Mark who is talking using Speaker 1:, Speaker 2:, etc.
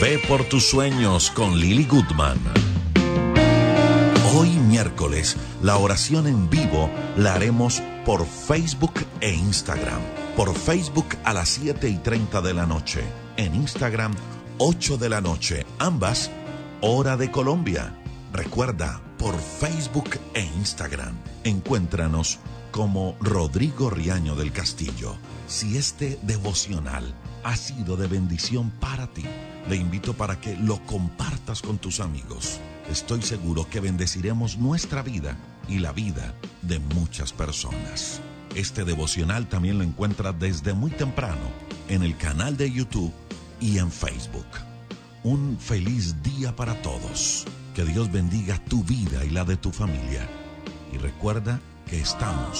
Speaker 1: Ve por tus sueños con Lily Goodman. Hoy miércoles, la oración en vivo la haremos por Facebook e Instagram. Por Facebook a las 7:30 de la noche. En Instagram, 8 de la noche. Ambas, hora de Colombia. Recuerda, por Facebook e Instagram. Encuéntranos como Rodrigo Riaño del Castillo. Si este devocional ha sido de bendición para ti, le invito para que lo compartas con tus amigos. Estoy seguro que bendeciremos nuestra vida y la vida de muchas personas. Este devocional también lo encuentras desde muy temprano en el canal de YouTube y en Facebook. Un feliz día para todos. Que Dios bendiga tu vida y la de tu familia. Y recuerda que estamos